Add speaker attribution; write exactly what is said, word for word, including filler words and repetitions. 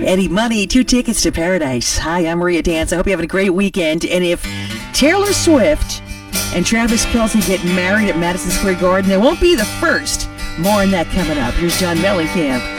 Speaker 1: Eddie Money, two tickets to paradise. Hi, I'm Maria Dance. I hope you're having a great weekend. And if Taylor Swift and Travis Kelce get married at Madison Square Garden, they won't be the first. More on that coming up. Here's John Mellencamp